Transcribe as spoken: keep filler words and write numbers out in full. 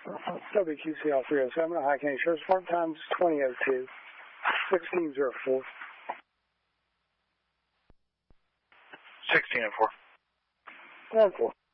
W Q C L three oh seven, High County Sheriff's Department, times twenty oh two, sixteen oh four. sixteen oh four. one four.